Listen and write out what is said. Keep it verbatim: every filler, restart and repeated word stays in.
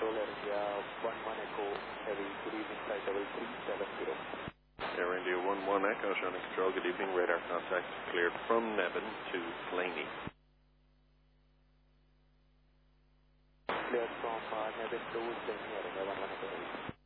control, Air India one one Echo Heavy, good evening, flight level three seven zero. Air India one one Echo, showing control, good evening, radar contact cleared from Nevin to Slaney. Cleared from uh, Nevin to Slaney, Air India one one Echo Heavy.